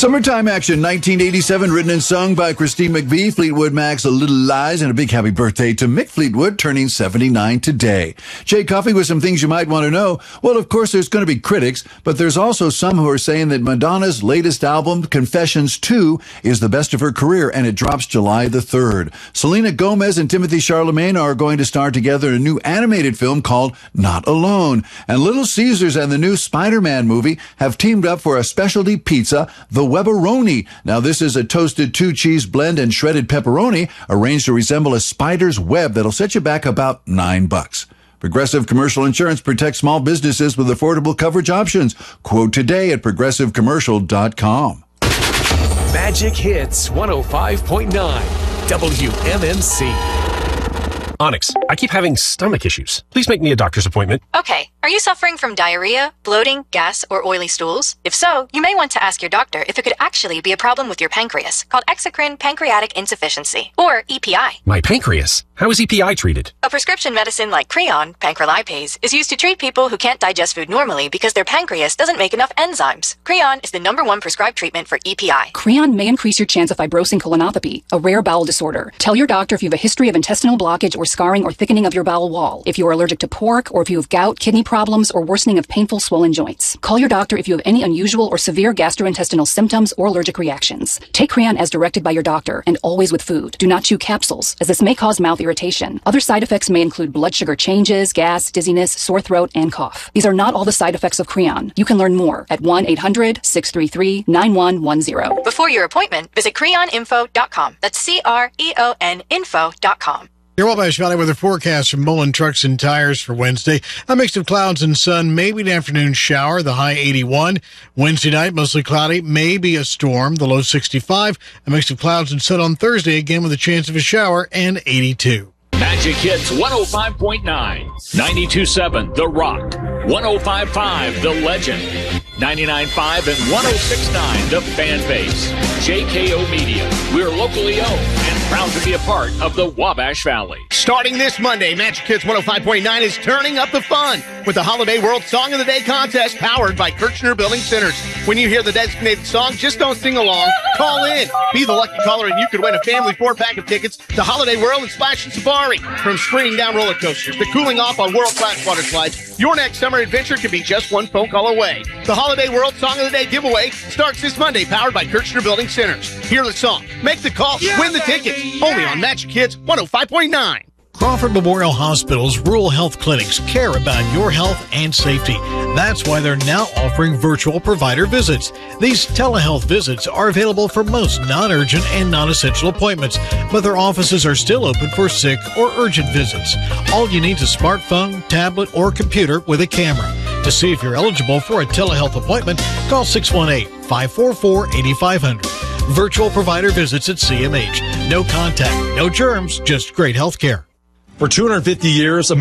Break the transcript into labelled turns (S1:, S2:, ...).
S1: Summertime Action, 1987, written and sung by Christine McVie, Fleetwood Mac's A Little Lies, and a big happy birthday to Mick Fleetwood, turning 79 today. Jay Coffey with some things you might want to know. Well, of course, there's going to be critics, but there's also some who are saying that Madonna's latest album, Confessions 2, is the best of her career, and it drops July the 3rd. Selena Gomez and Timothée Chalamet are going to star together in a new animated film called Not Alone. And Little Caesars and the new Spider-Man movie have teamed up for a specialty pizza, the Webberoni. Now, this is a toasted 2-cheese blend and shredded pepperoni arranged to resemble a spider's web that'll set you back about $9. Progressive Commercial Insurance protects small businesses with affordable coverage options. Quote today at progressivecommercial.com.
S2: Magic Hits 105.9 WMMC.
S3: Onyx, I keep having stomach issues. Please make me a doctor's appointment.
S4: Okay. Are you suffering from diarrhea, bloating, gas, or oily stools? If so, you may want to ask your doctor if it could actually be a problem with your pancreas, called exocrine pancreatic insufficiency, or EPI.
S3: My pancreas? How is EPI treated?
S4: A prescription medicine like Creon, pancrelipase, is used to treat people who can't digest food normally because their pancreas doesn't make enough enzymes. Creon is the #1 prescribed treatment for EPI.
S5: Creon may increase your chance of fibrosing colonopathy, a rare bowel disorder. Tell your doctor if you have a history of intestinal blockage or scarring or thickening of your bowel wall, if you are allergic to pork, or if you have gout, kidney problems, or worsening of painful swollen joints. Call your doctor if you have any unusual or severe gastrointestinal symptoms or allergic reactions. Take Creon as directed by your doctor, and always with food. Do not chew capsules, as this may cause mouth irritation. Other side effects may include blood sugar changes, gas, dizziness, sore throat, and cough. These are not all the side effects of Creon. You can learn more at 1-800-633-9110.
S4: Before your appointment, visit creoninfo.com. That's CREON info.com.
S6: Your Wabash Valley weather forecast from Mullen Trucks and Tires for Wednesday. A mix of clouds and sun, maybe an afternoon shower, the high 81. Wednesday night, mostly cloudy, maybe a storm, the low 65. A mix of clouds and sun on Thursday, again with a chance of a shower, and 82.
S7: Magic Hits 105.9, 92.7 The Rock, 105.5 The Legend, 99.5 and 106.9 The Fan Base. JKO Media. We're locally owned and proud to be a part of the Wabash Valley.
S8: Starting this Monday, Magic Hits 105.9 is turning up the fun with the Holiday World Song of the Day contest powered by Kirchner Building Centers. When you hear the designated song, just don't sing along. Call in. Be the lucky caller and you could win a family 4-pack of tickets to Holiday World and Splash and Safari. From sprinting down roller coasters to cooling off on world-class water slides, your next summer adventure can be just one phone call away. The Holiday World Song of the Day giveaway starts this Monday, powered by Kirchner Building Centers. Hear the song, make the call, win the tickets. Only on Magic Hits 105.9.
S6: Crawford Memorial Hospital's rural health clinics care about your health and safety. That's why they're now offering virtual provider visits. These telehealth visits are available for most non-urgent and non-essential appointments, but their offices are still open for sick or urgent visits. All you need is a smartphone, tablet, or computer with a camera. To see if you're eligible for a telehealth appointment, call 618-544-8500. Virtual provider visits at CMH. No contact, no germs, just great health care.
S9: For 250 years,